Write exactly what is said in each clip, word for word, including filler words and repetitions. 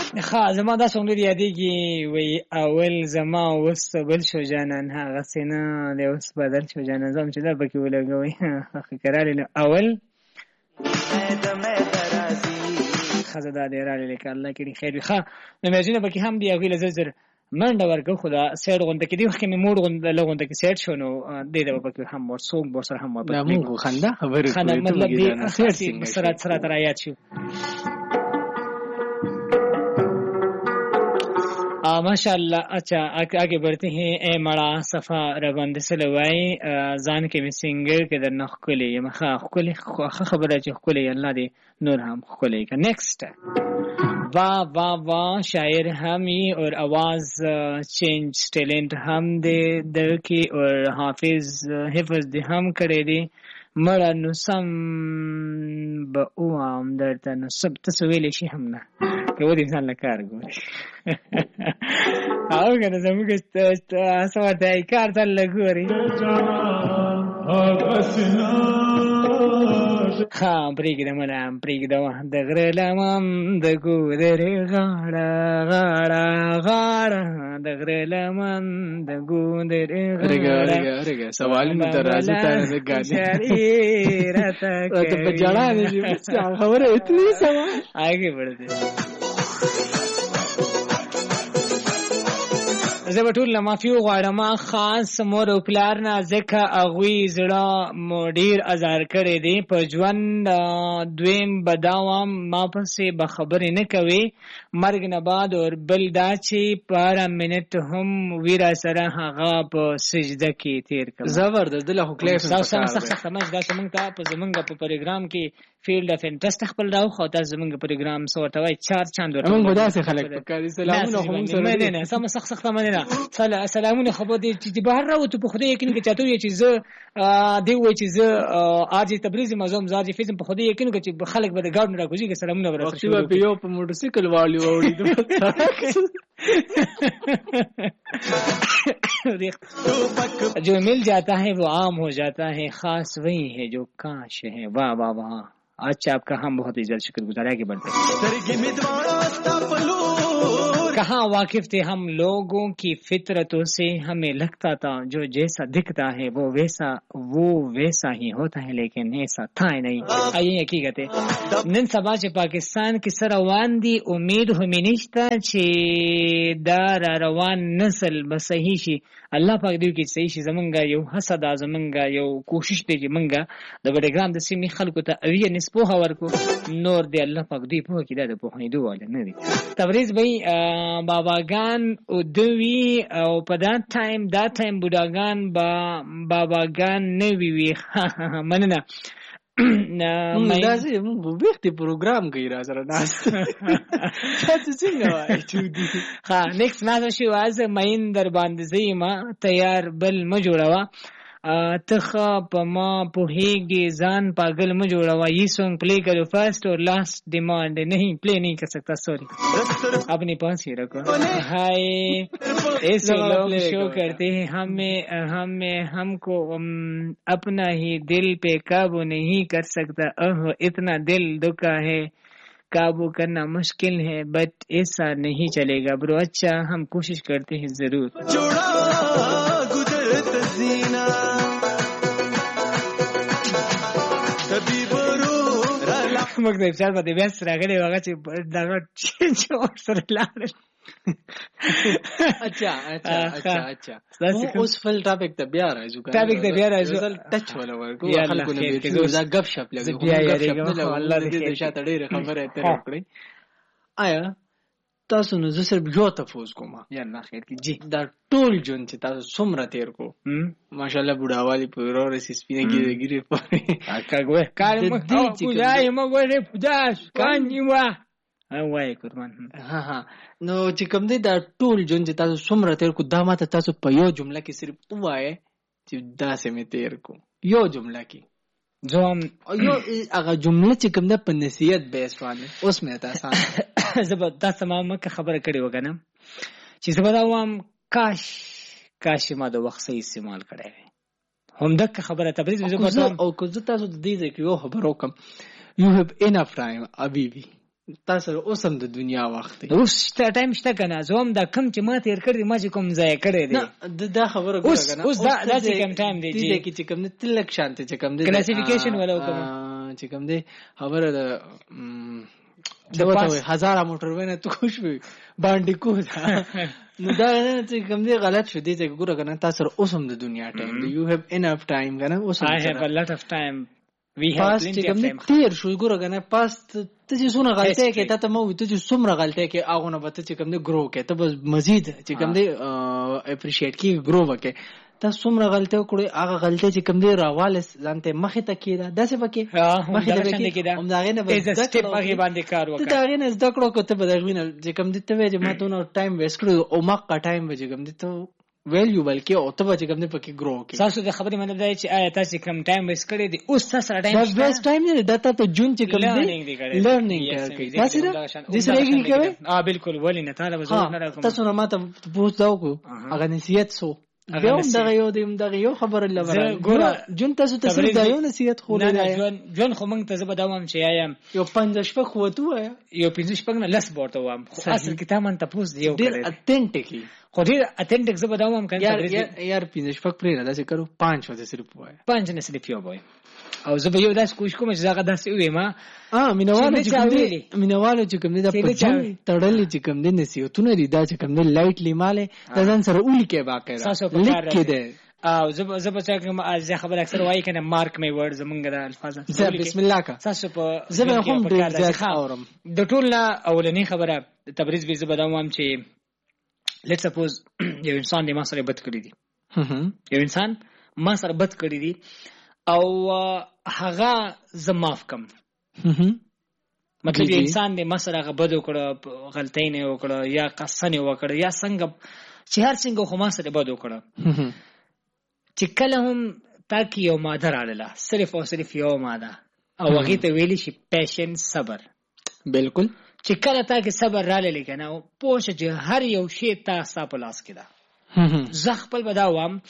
ښه زما دا څومره یادېږي وایي اول زما اوس بل شو جانان هغسې نه دی اوس بدل شو جانان زه هم چې دا پکې ولګوئ ښه که راغلی نو اول ښځه دا دی راغلی لکه الله کړي خیر وي ښه نو میچونه پکې هم دي هغوی له زر زر منډه ورکړو خو دا سایډ غونډه کې دې وخت کې مې موډ غونډه له غونډه کې سایډ شو نو دې ته به پکې هم ورڅوک به ورسره هم دا مونږ خو خندا خبرې کوو مطلب دې سرعت سرعت را یاد شو माशाअल्लाह। अच्छा आगे बढ़ते हैं। ए मड़ा सफा रबंद सलवाई जान के में सिंगर के दर नखले ये मखा खले खबर है जो खले अल्लाह दे नूर हम खले का नेक्स्ट वाह वाह वाह शायर हम ही और आवाज चेंज टैलेंट हम दे दर की और हाफिज हिफ्ज दे हम करे दे मड़ा नुसम बउआम दरता नुसब तसवीले शि हमना के वो इंसान लकार गोरे आओ करे जमु के समझते है कार चल लगोरी हाँ प्रीक दमला प्रीक दवा दगरलमम दगुदर गाड़ा गाड़ा गाड़ा दगरलमम दगुदर गाड़ा रेगा सवाल में तराजू ताने से गाने शरीरता तो बजाड़ा नहीं खबर है इतनी सवाल आगे बढ़ते زه به ټول لمافي غواړم خاص مور او پلار نه ځکه هغوی زړه مو ډېر ازار کړی دی په ژوند دویم به دا وم ما پسې به خبرې نه کوې مرګ نه بعد اور بل دا چې په هره منټ هم وي را سره هغه په سجده کې تېر کړم زبردست دله خو کلیف سخت سخت سمج دا چې موږ ته په زمونږ په پروګرام کې فیلډ اف انټرست خپل راوخو تاسو زمونږ پروګرام څه ورته وایي چار چاند ورته موږ داسې خلک پکاري سلامونه خو موږ سره نه نه سم سخت سخت مننه سلامونه خبر دي چې بهر راوته په خوده یقین کې چاته وي چې زه دی وای چې زه آج تبریز مزوم زاج فیزم په خوده یقین کې چې خلک به د ګاډ نه راکوزي کې سلامونه ورته شي په یو په موټر سایکل والی وړي जो मिल जाता है वो आम हो जाता है खास वही है जो काश है वाह वाह वाह अच्छा आपका हम बहुत ही जल्द शुक्रगुजार है कि बढ़ते कहाँ वाकिफ थे हम लोगों की फितरतों से हमें लगता था जो जैसा दिखता है वो वैसा वो वैसा ही होता है लेकिन ऐसा था ही नहीं आइए हकीकत है नन सबा चे पाकिस्तान की सरवान दी उम्मीद हमें निश्ता चे दार रवान नस्ल बसही शी अल्लाह पाक दी की सही शी जमंगा यो हसद जमंगा यो कोशिश दे जमंगा द बड़ेग्राम द सिमी खलको ता अविय निस्पो हवर को नूर दे अल्लाह पाक दी पो की दा पो हनी दो वाले नहीं तबरेज भाई باباګان او دوی او په دا ټایم دا ټایم بوډاګان با باباګان نه وی وی مننه نه داسې موږ وخت پروګرام کوي را سره ناس تاسو څنګه وایي چې دی ها نیکست ما شو از مین در باندې زیما تیار بل ما جوړوا تخا پما پوهیږي ځان پاگل م جوړوا یہ سونگ پلے کرو فرسٹ اور لاسٹ ڈیمانڈ نہیں پلے نہیں کر سکتا سوری اپنے پاس ہی رکھو ہائے ایسے لوگ شو کرتے ہیں ہمیں ہمیں ہم کو اپنا ہی دل پہ قابو نہیں کر سکتا اوہ اتنا دل دکھا ہے قابو کرنا مشکل ہے بٹ ایسا نہیں چلے گا برو اچھا ہم کوشش کرتے ہیں ضرور موږ د افسر په دې بیا سره غلې وغه چې دا چې سره لاړ اچھا اچھا اچھا اچھا اوس فل ټاپک ته بیا راځو ټاپک ته بیا راځو ټچ ولا ورکو خلکو نه بیچو دا غب شپ لګو بیا یې الله دې شاته ډېر خبره ته وکړي آیا تاسو نو زه صرف یو تفوز کوم یا الله خیر کی جی دا ټول جون چې تاسو څومره تیر کو ماشاءالله بډاوالی په ورور سي سپینه ګیره ګیره پاره کاګوه کار مو پوجای مو ګوره پوجاش کاني وا وای قربان ها ها نو چې کوم دې دا ټول جون چې تاسو څومره تیر کو دا ماته تاسو په یو جمله کې صرف وایي چې دا سمې تیر کو یو جمله کې زوم یو هغه جمله چې کوم ده په نصیحت بیس باندې اوس مې تاسو زبر دا تمام مکه خبره کړې وګنم چې زبر اوام کاش کاش ما د وخت صحیح استعمال کړی هم دغه خبره تبریز زبر او کو زه تاسو د دې ځکه یو خبر وکم یو هاف انف ټایم ابي تاسو اوس هم د دنیا وخت دی اوس ټایم شته کنه زوم دا کم چې ما تیر کړی ما چې کوم ځای کړی دی نه دا خبره ګوره کنه اوس دا داسې کم ټایم دی چې چې کوم نه تلک شانته چې کوم دی کلاسیفیکیشن ولا کوم چې کوم دی خبره د د وته هزار موټر ونه ته خوش وي باندې کو نو دا نه چې کوم دی غلط شو دی چې ګوره کنه تاسو اوس هم د دنیا ټایم دی یو هاف انف ټایم کنه اوس I have a lot of time we have plenty of time تیر شو ګوره کنه پاست ته چې څونه غلطه کې ته ته مو ته چې څومره غلطه کې هغه نه بته چې کوم دی ګرو کې ته بس مزید چې کوم دی اپریشیټ کی ګرو وکې ته څومره غلطه وکړې هغه غلطه چې کوم دی راواله ځانته مخې ته کېده داسې وکې مخې ته کېده هم دا غنه به سټپ هغه باندې کار وکړه دا غنه زده کړو کوته به دا غوینه چې کوم دی ته وې چې ما ته نو ټایم ویست کړو او ما کا ټایم به چې کوم دی ته ویلیوبل کې او ته چې کوم دی پکې ګرو کې تاسو د خبرې مطلب دی چې آیا تاسو کم ټایم ویست کړی دی اوس تاسو ټایم دا بیسټ ټایم نه دا ته جون چې کوم دی لرنینګ کوي تاسو د سره یې کوي اه بالکل ولې نه طالب زه نه راکوم تاسو نه ماته پوښتنه وکړو هغه نصیحت سو بیا هم دغه یو دیم دغه یو خبر لور ګوره جون تاسو ته سره دا یو نصیحت خو نه جون جون خو موږ ته زه بدوم چې آیم یو پنځه شپه خو تو آیا یو پنځه شپه نه لس ورته وام خو اصل کې تا من تاسو دی یو کړی اتنټیکلی خو ډیر اتنټیک زه بدوم کنه یار یار پنځه شپه پرې نه داسې کړو پنځه وځه صرف وای پنځه نه صرف یو وای او زه به یو داس کوشش کوم چې زغه داسې وې ما اه مینوالو چې کوم دی مینوالو چې کوم دی د پجن تړلې چې کوم دی نصیحتونه دي دا چې کوم دی لایټ لیماله د ځان سره اولی کې باقاعده لیک کې دی او زه زه به څنګه از خبر اکثر وایي کنه مارک می ورډ زمونږ د الفاظ زه بسم الله کا تاسو په زه به هم ډیر زیات اورم د ټول اولنی خبره تبریز به زه بدوم چې لیټس سپوز یو انسان د ما سره بد کړی دی یو انسان ما سره بد کړی دی او هغه زه معاف کم مطلب یو انسان د ما سره هغه بد وکړه غلطی نه وکړه یا قصه نه وکړه یا څنګه چې هر څنګه خو ما سره بد وکړه چې کله هم تاکي یو ماده راړله صرف او صرف یو ماده او هغه ته ویلی شي پیشنس صبر بالکل چې کله تاکي صبر راړل کنه او پوه چې هر یو شی تاسو په لاس کې ده زه خپل بداوم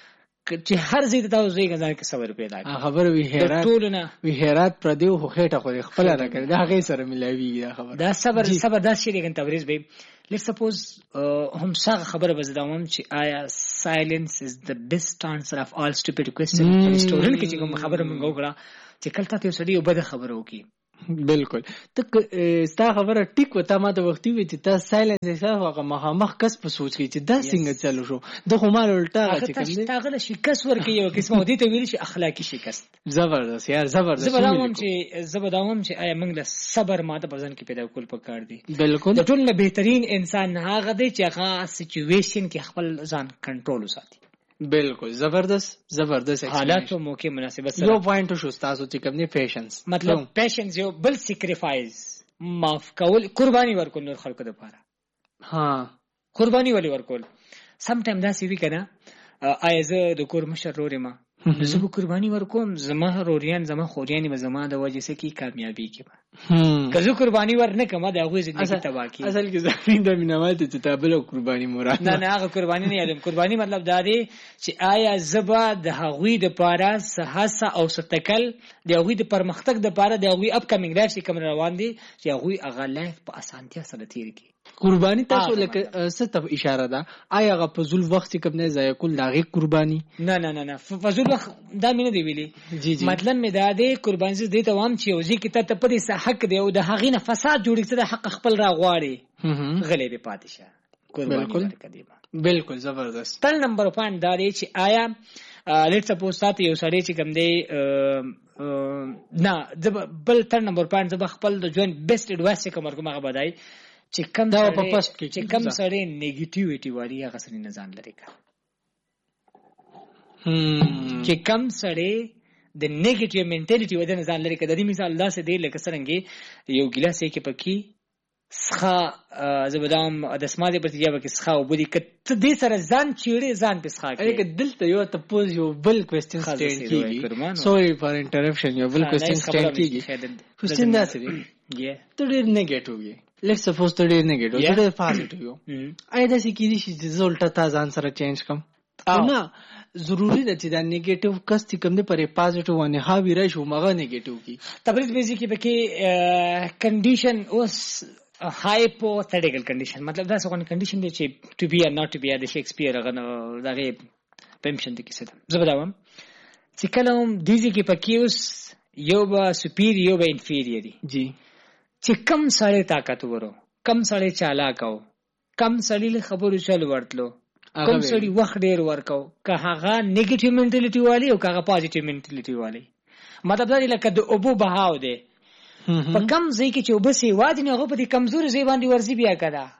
چې هر ځای ته تاسو یې غواړئ کې صبر پیدا کړئ خبر وی هرات وی هرات پر دیو خو خېټه خو خپل را کړی دا هغه سره ملایوي دا خبر دا صبر صبر دا شی لګن تبریز به لیټس سپوز هم څنګه خبره بزداوم چې آیا سایلنس از د بیسټ انسر اف آل سټوپید کوېسچن ریسټورنټ کې چې کوم خبره مونږ وکړه چې کله تاسو سړی یو بده خبره وکي بالکل ته ستا خبره ټیک وته ما ته وختي وي چې تاسو سایلنس حساب هغه مخامخ کس په سوچ کې چې دا څنګه چلو شو د خو مال الټا چې کوم دی تاغله شکست ورکې یو قسمه دي ته ویل شي اخلاقی شکست زبردست یار زبردست زبرداوم چې زبرداوم چې آیا موږ له صبر ماده بزن کې پیدا کول پکار دي بالکل د ټول نه بهترین انسان هغه دی چې هغه سچويشن کې خپل ځان کنټرول وساتي بالکل زبردست زبردست حالات او موقع مناسبت سره یو پوینټ شو تاسو چې کوم نه پیشنس مطلب پیشنس یو بل سیکریفایس معاف کول قرباني ورکول نور خلکو لپاره ها قرباني ولې ورکول سم ټایم دا سی وی کنه ایزه د کور مشر رورې ما زه به قرباني ورکوم زما روریان زما خوریان به زما د وجه سکی کامیابی کې به که زه قرباني ورنه کوم دا غوې زندگی تباہ کی اصل کې زمين د مینوال ته تابل او قرباني مراد نه نه هغه قرباني نه یادم قرباني مطلب دا دی چې آیا زبا د هغوی د پاره سحاسه او ستکل د هغوی د پرمختګ د پاره د هغوی اپ کمینګ لایف چې کوم روان دي چې هغوی هغه لایف په اسانتیا سره تیر کی قرباني تاسو لکه ستو اشاره ده آیا هغه فزول وخت کوم نه ځای کول داغه قرباني نه نه نه نه فزول وخت دا مینه دی ویلي جی جی مطلب می دا دی قرباني دې ته وام چې اوځي کې ته په دې حق دی او د هغې نه فساد جوړ کړي د حق خپل را غواړي غلې به پاتې شه قرباني ورکړي بالکل زبردست تل نمبر پوینټ دا دی چې آیا لیټس سپوز تاسو یو سړی چې کوم دی نه بل تل نمبر پوینټ زب خپل د ژوند بیسټ اډوایس کوم ورکوم هغه بدای چې کم دا په پست کې چې کم سره نیگیټیویټي واری هغه سره نه ځان لري کا هم چې کم سره د نیگیټیو منټالیټي ودی نه ځان لري کا د دې مثال دا څه دی لکه څنګه یو ګلاس کې پکې څخه زبدام د سماده په تیجه کې څخه وبدي کته دې سره ځان چیړې ځان په څخه کې اګه دلته یو ته پوز یو بل کوېسچن سټینډ کیږي سوري فار انټرپشن یو بل کوېسچن سټینډ کیږي کوېسچن دا څه دی یې ته ډېر نیگیټیو یې لیټس سپوز ته ډېر نیگیټیو ته ډېر پازیټیو یو اې دا چې کیږي چې رزلټ تا ځان سره چینج کم نه ضروری ده چې دا نیگیټیو کس چې کوم دی پرې پازیټیو باندې هاوی راشي مغه نیگیټیو کی تبریز بیزی کې پکې کنډیشن اوس hypothetical condition مطلب دا څنګه کنډیشن دی چې to be or not to be د شکسپیر هغه دغه پمشن دي کیسه زبداوم چې کله هم دیږي کې پکې اوس یو به سپیریور یو به انفیریور دي جی چې کم سړی طاقت ورو کم سړی چالاک او کم سړی له خبرو چل ورتلو کم سړی وخت ډیر ورکاو که هغه نیگیټیو منټالیټي والی او که هغه پازیټیو منټالیټي والی مطلب دا دی لکه د اوبو بهاو دی په کم ځای کې چې اوبه سیوا دي نو هغه په دې کمزوري ځای باندې ورځي بیا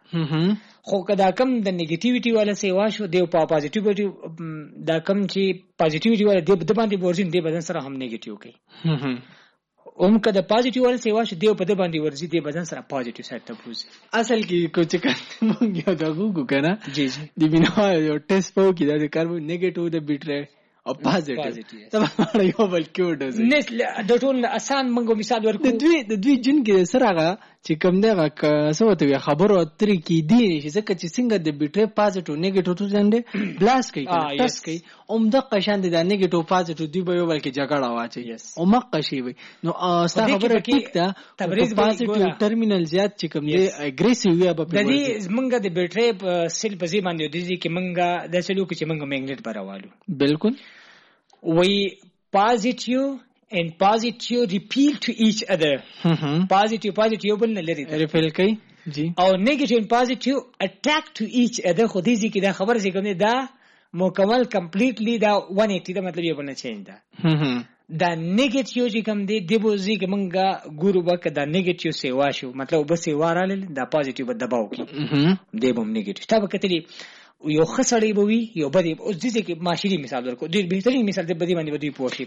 کړه خو که دا کم د نیگیټیویټي والا سیوا شو دی په پازیټیویټي دا کم چې پازیټیویټي والا دی د باندې ورځي دی بدن سره هم نیگیټیو کوي اوم که د پازیټیو والا سیوا شو دی په د باندې ورځي دی بدن سره پازیټیو سایډ ته بوزي اصل کې کوم چې مونږ یو دا وګو کنه جی جی دی بنا یو ټیسټ پاو کې دا کاربو نیگیټیو د بیټره او پازیټیو تمام یو بل کیو دوزي نه د ټول آسان منګو مثال ورکو د دوی د دوی جن کې سره هغه چې کوم دی هغه څه وته خبرو تر کې دی چې ځکه چې څنګه د بیټری پازیټیو نیگیټیو ته ځنده بلاس کوي ټس کوي اومده قشان د نیگیټیو پازیټیو دی به یو بل کې جګړه واچي او مقه شي وي نو ستا خبره ټیک ده تبریز پازیټیو ټرمینل زیات چې کوم دی اګریسیو یا به د دې منګه د بیټری سیل په ځای باندې د دې کې منګه د سلو کې منګه میګنیټ براوالو بالکل we positive and positive repeal to each other positive positive بل نه لري ریپیل کوي جی او negative and positive attack to each other خو دې ځکه دا خبر څه کوم دا مکمل کمپلیټلی دا one eighty دا مطلب یو بل نه چینج دا دا نیگیټیو چې کوم دی د بوزي کې مونږه ګورو بک دا نیگیټیو سیوا شو مطلب به سیوا رالل دا پازیټیو به دباو کی دی بم نیگیټیو تا به کتلی یو خسړی به وي یو بدی اوس دې کې معاشري مثال ورکو ډیر بهترین مثال د بدی باندې بدی پوښي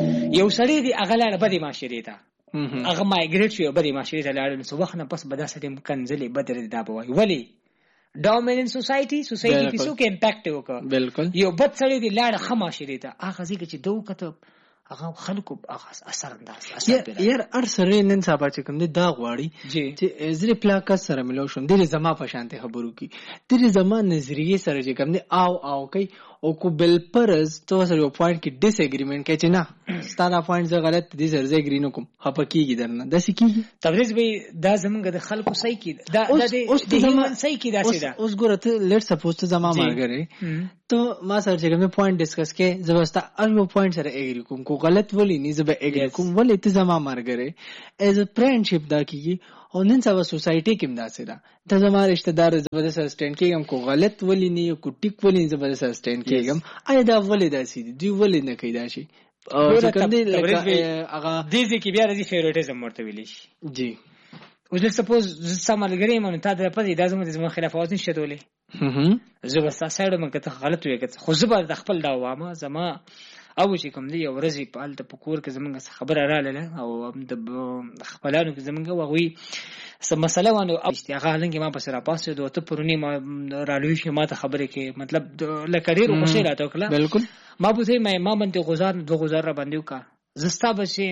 یو سړی دی هغه لاړ بدی معاشري ته هغه مایګریټ شو بدی معاشري ته لاړ نو وخت نه پس بدا سړی کنځلې بدر دا به وي ولی ډومیننت سوسایټي سوسایټي په څو کې امپیکټ وکړه بالکل یو بد سړی دی لاړ خماشري ته هغه ځکه چې دوه کته هغه خلکو هغه اثر انداز اثر یار ار سره نن سبا چې کوم دی دا غواړي چې زری پلاک سره ملو شوم د زما په شانته خبرو کی د زما نظریه سره چې کوم دی او او کوي او کو بل پرز تو سره یو پوینټ کې ډیس اګریمنت کوي چې نه ستاره پوینټ زه غلط دي سره زه اګری نه کوم هپکیږي درنه د سکیږي تبریز به دا زمونږ د خلکو صحیح کی دا د هیومن صحیح کی دا سیدا اوس ګوره ته لیټ سپوز ته زما مارګره ته ما سره چې کوم پوینټ ډیسکس کې زبستا ار یو پوینټ سره اګری کوم کو غلط ولی نه زب اګری کوم ولې ته زما مارګره ایز ا فرندشپ دا کیږي او نن سبا سوسایټي کې مداسه ده ته زما رشتہ دار زبردست اسسټنټ کېږم کو غلط ولی نه کو ټیک ولی زبردست اسسټنټ کېږم آیا دا ولې داسي دی ولې نه کوي داسي او څنګه دی لکه هغه دې دې کې بیا د فیوریټیزم ورته ویل شي جی اوس لیټ سپوز سمالګری مونږ ته د پدې د زموږ د خلاف اوس نشته ولې هم زه بس تاسو سره مونږ ته غلط وې خو زه به خپل دا وامه زما او چې کوم دی ورځي په حالت په کور کې زمونږ خبره رااله او د خپلانو کې زمونږ وغوي سم مسله ونه او هغه لنګ ما په سره پاسه دوه ته پرونی ما رالوي شي ما ته خبره کې مطلب لکه ډیر خوشی راته وکړه بالکل ما به ما ما باندې غزار دو غزار را باندې وکړه زستا بشي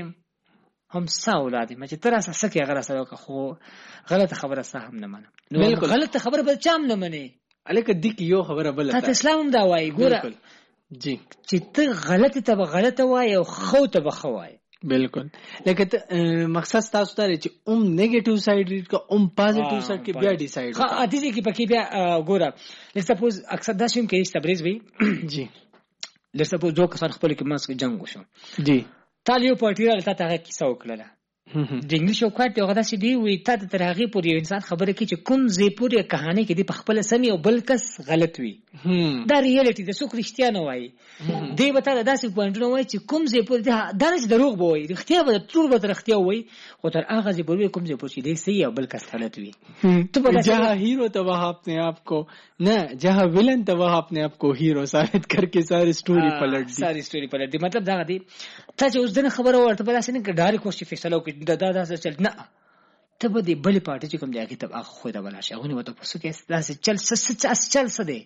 هم سا اولادي ما چې تر اساس کې هغه سره خو غلطه خبره سه هم نه منم بالکل غلطه خبره به چام نه مني الکه دې کې یو خبره بل ته اسلام دا وایي ګوره جی چې ته غلطه ته غلطه وای او خو ته بخوای بالکل لکه مقصد تاسو ته چې اوم نیگیټیو سایډ ریډ کا اوم پازیټیو سایډ کې بیا ډیسایډ ها ا دې کې پکې بیا ګوره لیټس سپوز اکثر دا شیم کې تبریز وی جی لیټس سپوز دوه کسان خپل کې ماسک جنگ وشو جی تالیو پارټي را ته هغه کیسه وکړه د انګلیش او کوټ یو غدا سي دی وی ته د ترغیب پورې انسان خبره کوي چې کوم زی پورې کہانی کې دی په خپل سمي او بل کس غلط وي دا ریالټي د څوک رښتیا نه وایي دی به ته داسې پوینټونه وایي چې کوم زی پورې دا نه دروغ به وایي رښتیا به ټول به رښتیا وایي خو تر هغه زی پورې کوم زی پورې دی صحیح او بل کس غلط وي تو به جہاں ہیرو تو وہ اپنے آپ کو نہ جہاں ویلن تو وہ اپنے آپ کو ہیرو ثابت کر کے ساری سٹوری پلٹ دی ساری سٹوری پلٹ دی مطلب دا دی ته چې اوس دنه خبره ورته بل اسنه ډایرکټ کوشش فیصله وکړي دا دا دا چل نه ته به دې بل پارټي چې کوم دی هغه ته خو دا بل شي هغه نو ته پسو کې دا چل س س چل س دی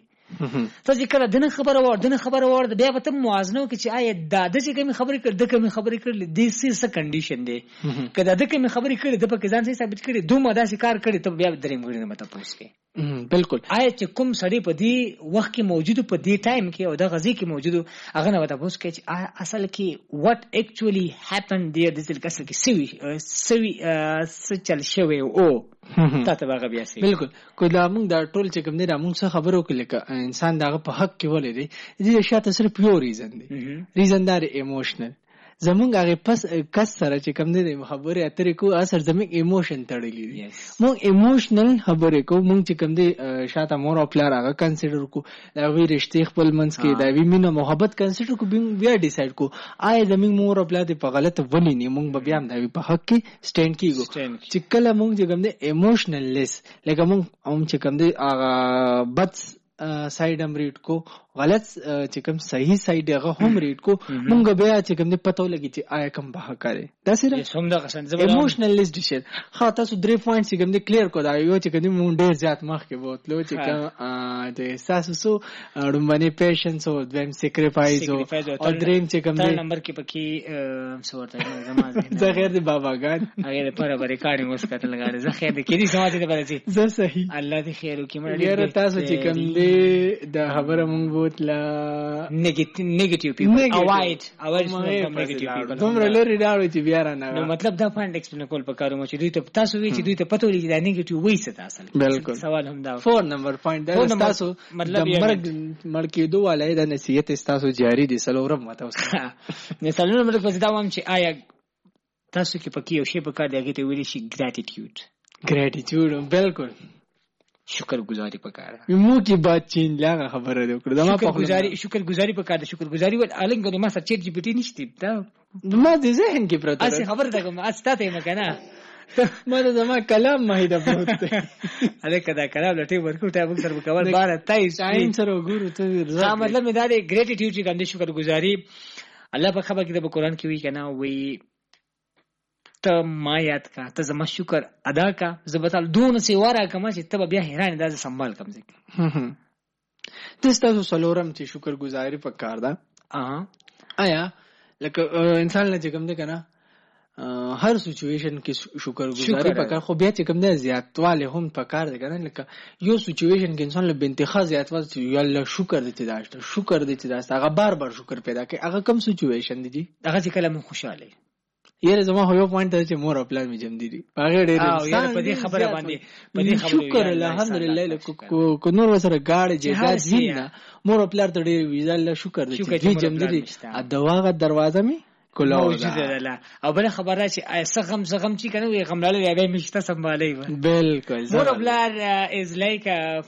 ته چې کله دنه خبره ور دنه خبره ور بیا به ته موازنه وکړي چې آیا دا د چې کوم خبرې کړ د کوم خبرې کړل د سې کنډیشن دی کله د کوم خبرې کړې د په ځان ثابت کړي دوه ماده کار کړي ته بیا دریم غوړي نه مته پوښتې بالکل. آیا چې کوم سړی په دې وخت کې موجود په دې ټایم کې او د غزي کې موجود هغه نه وته پوس کې چې اصل کې what actually happened there د څه کس کې سوي سوي څه چل شوی او تاسو هغه بیا سي. بالکل. کو دا موږ دا ټول چې کوم دی موږ څه خبرو کې لکه انسان دغه په حق کې ولې دی دې شاته صرف یو ریزن دی، ریزن دار ایموشنل. زمونږ هغه پس کس سره چې کوم دی خبرې اترې کو اثر زموږ ایموشن تړلې دي. موږ ایموشنل خبرې کو، موږ چې کوم دی شاته مور او پلار هغه کنسیډر کو، دا وی رشتې خپل منځ کې دا وی مینه محبت کنسیډر کو، بیا ډیسایډ کو آیا زموږ مور او پلار په غلط ونی نه موږ به بیا هم دا په حق کې سټینډ کیږو. چې کله موږ چې کوم دی ایموشنل لیس لکه موږ هم چې کوم دی هغه بد سایډ هم ریډ کو، غلط چې کوم صحیح سایډ هغه هم ریډ کو، مونږ بیا چې کوم دې پته ولګي چې آیا کوم به کاري دا سره ایموشنل لیست دي. ها تاسو درې پوینټ چې کوم دې کلیر کو دا یو چې کوم دې مونږ ډیر زیات مخ کې بوتلو چې کوم د احساس سو اړمنه پیشنس او دیم سیکریفایز او دریم چې کوم دې نمبر کې پکې سورته زمازه زه غیر دې باباګان هغه پر پر ریکارډینګ اوس کتل غاړي زه خیر دې کړي سماجه دې بلځي زه صحیح الله دې خیر وکړي مړ ډیر تاسو چې کوم دې د خبره مونږ بوتله negative people avoid avoid negative people دومره لري راوړي چې بیا را نه نو مطلب دا پوینټ ایکسپلین کول پکارو چې دوی ته تاسو وی چې دوی ته پته ولګي دا نیگیټیو وایي څه اصل. بالکل. سوال هم دا فور نمبر پوینټ دا تاسو مطلب مرګ مړ کېدو والے د نصیحت تاسو جاری دي سلورم ماته اوس نه سلورم مطلب څه دا وام چې آیا تاسو کې پکې یو شی پکار دی چې ویل شي gratitude gratitude بالکل شکر گزاری پکاره مو کی بات چین لاغه خبره ده کړه ما په گزاري شکر گزاری پکاره شکر گزاری ول النګ ما سره چیت جی پی ټی نشته دا ما د ذهن کې پروت اسی خبره ده کوم استاته مکنه ما د زما کلام ما هیدا پروت ده اله کدا کلام لټي ورکو ټا موږ سره کول بار تای ټایم سره وګورو ته دا مطلب مې دا دی ګریټیټیوډ چې ګندې شکر گزاری الله په خبر کې د قرآن کې وی کنه وی ته ما یاد کا ته زما شکر ادا کا زبتال دون سی واره کما چې ته بیا حیران دا سنبال کم ځکه تاسو سلورم چې شکر گزاري پکار ده. اه آیا لکه انسان له کوم ده کنه هر سچويشن کې شکر گزاري پکار خو بیا چې کوم ده زیاتواله هم پکار ده کنه لکه یو سچويشن کې انسان له بنتخاب زیاتواله چې یالله شکر دې داشته شکر دې داشته هغه بار بار شکر پیدا کوي. هغه کوم سچويشن دي هغه چې کله خوشاله یره زما هو یو پوینټ دی چې مور او پلان می جام دي هغه ډېر انسان په دې خبره باندې په دې خبره شکر الحمدلله کو نور وسره گاډي جهاد دینه مور او پلان ته ډېر ویزل شکر دي چې جام دي ا دواغه دروازه می کولا موجوده ده او بل خبره چې سغم سغم چې کنه وي غملاله بیا مشته سنبالي بالکل مور او پلان از لایک